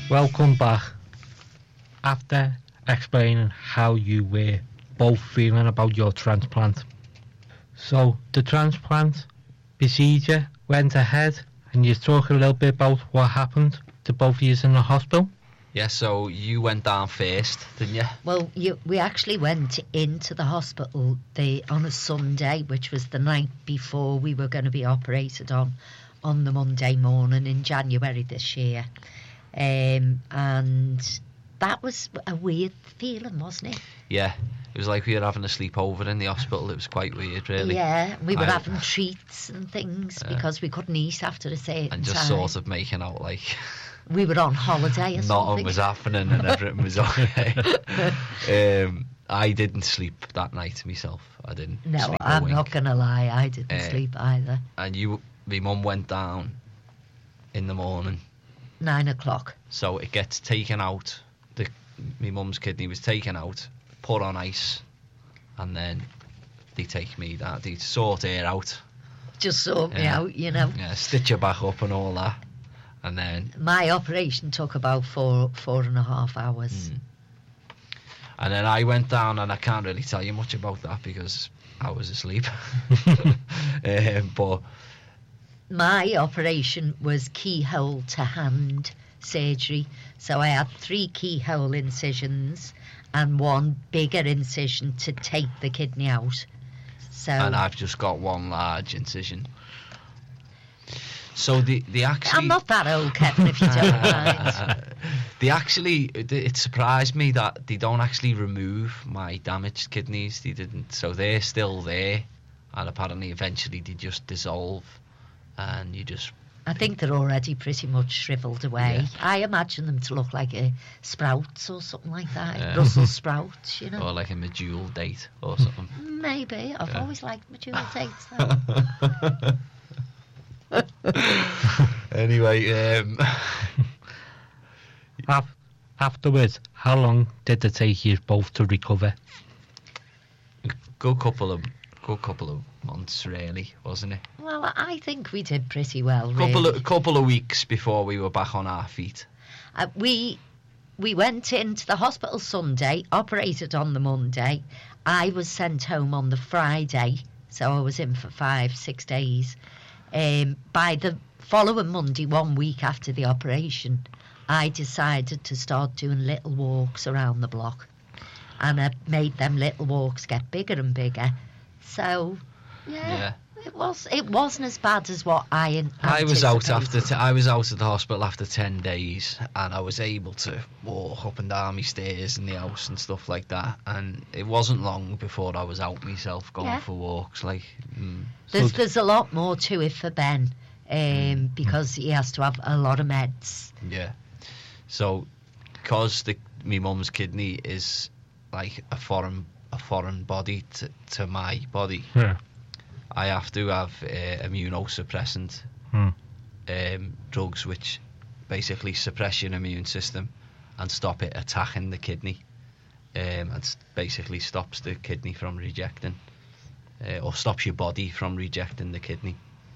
Welcome back. After explaining how you were both feeling about your transplant. So, the transplant procedure went ahead, and you talk a little bit about what happened to both of you in the hospital? Yeah, so you went down first, didn't you? Well, we actually went into the hospital on a Sunday, which was the night before we were going to be operated on the Monday morning in January this year. And that was a weird feeling, wasn't it? Yeah, it was like we were having a sleepover in the hospital. It was quite weird, really. Yeah, we were having treats and things because we couldn't eat after a certain and just time. sort of making out like we were on holiday or something. Nothing was happening and everything was okay. I didn't sleep that night myself. I didn't. No, I'm not going to lie. I didn't sleep either. And my mum went down in the morning. 9 o'clock. So it gets taken out. My mum's kidney was taken out, put on ice, and then they take me down. They sort her out. Just sort me out, you know. Yeah, stitch her back up and all that. And then my operation took about 4.5 hours. And then I went down, and I can't really tell you much about that because I was asleep. But my operation was keyhole to hand surgery, so I had 3 keyhole incisions and 1 bigger incision to take the kidney out. So, and I've just got 1 large incision. So the actually... I'm not that old, Kevin, if you don't mind. It surprised me that they don't actually remove my damaged kidneys. They didn't. So they're still there, and apparently eventually they just dissolve, and you just... I think they're already pretty much shriveled away. Yeah. I imagine them to look like a sprouts or something like that, Brussels sprouts, you know. Or like a medjool date or something. Maybe. I've always liked medjool dates, though. Anyway, afterwards, how long did it take you both to recover? A good couple of months, really, wasn't it? Well, I think we did pretty well, really. A couple of weeks before we were back on our feet. We went into the hospital Sunday, operated on the Monday. I was sent home on the Friday, so I was in for 5-6 days. By the following Monday, 1 week after the operation, I decided to start doing little walks around the block. And I made them little walks get bigger and bigger. So, yeah. It wasn't as bad as what I anticipated. I was out of the hospital after 10 days, and I was able to walk up and down my stairs in the house and stuff like that. And it wasn't long before I was out myself going for walks. There's a lot more to it for Ben, because he has to have a lot of meds. Yeah. So, because my mum's kidney is like a foreign body to my body. Yeah. I have to have immunosuppressant drugs which basically suppress your immune system and stop it attacking the kidney, and basically stops the kidney from rejecting, or stops your body from rejecting the kidney.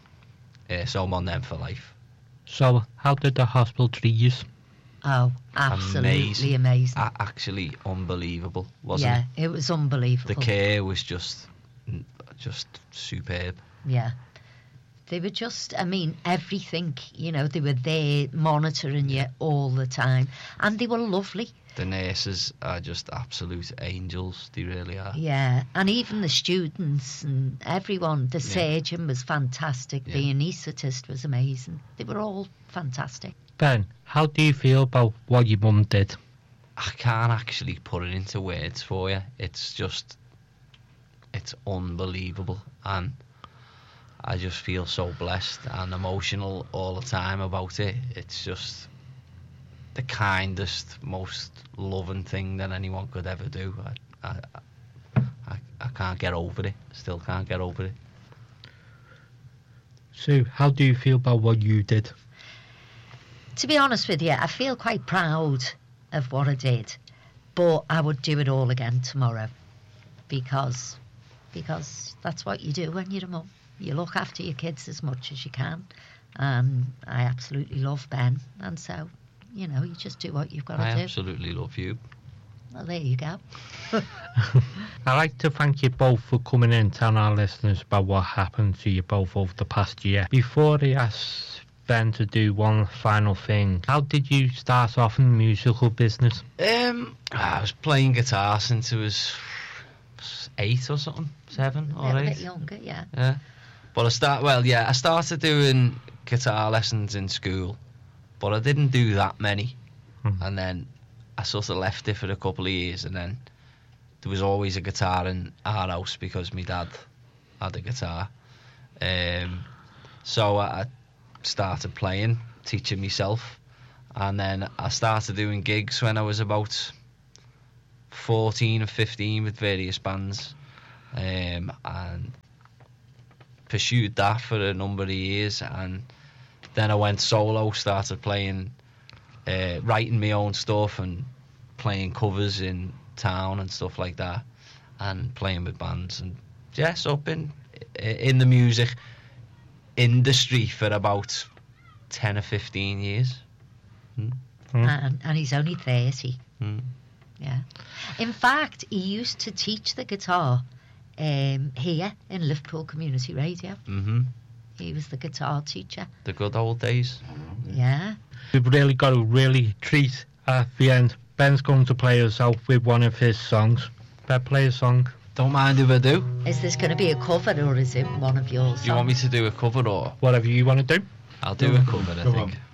So I'm on them for life. So how did the hospital treat you? Oh, absolutely amazing. Actually unbelievable, wasn't it? Yeah, it was unbelievable. The care was just superb. Yeah. They were just, everything, they were there monitoring you all the time. And they were lovely. The nurses are just absolute angels. They really are. Yeah, and even the students and everyone. The surgeon was fantastic. Yeah. The anaesthetist was amazing. They were all fantastic. Ben, how do you feel about what your mum did? I can't actually put it into words for you. It's unbelievable, and I just feel so blessed and emotional all the time about it. It's just the kindest, most loving thing that anyone could ever do. I can't get over it. Still can't get over it. So, how do you feel about what you did? To be honest with you, I feel quite proud of what I did, but I would do it all again tomorrow, because that's what you do when you're a mum. You look after your kids as much as you can, and I absolutely love Ben, and so you know, you just do what you've got I to do. absolutely love you. Well, there you go. I'd like to thank you both for coming in, telling our listeners about what happened to you both over the past year. Before I ask Ben to do one final thing, how did you start off in the musical business? I was playing guitar since I was 8 or something, 7 or 8. A little bit younger, yeah. Yeah, but I started doing guitar lessons in school, but I didn't do that many, and then I sort of left it for a couple of years, and then there was always a guitar in our house because my dad had a guitar, so I started playing, teaching myself, and then I started doing gigs when I was about 14 or 15 with various bands, and pursued that for a number of years, and then I went solo, started playing, writing my own stuff and playing covers in town and stuff like that, and playing with bands, and so I've been in the music industry for about 10 or 15 years. And he's only 30. Yeah. In fact, he used to teach the guitar here in Liverpool Community Radio. He was the guitar teacher. The good old days. Yeah. We've really got to really treat at the end. Ben's going to play us out with one of his songs. Ben, play a song. Don't mind if I do. Is this going to be a cover, or is it one of yours? Do you want me to do a cover, or whatever you want to do? I'll do a cover, I think.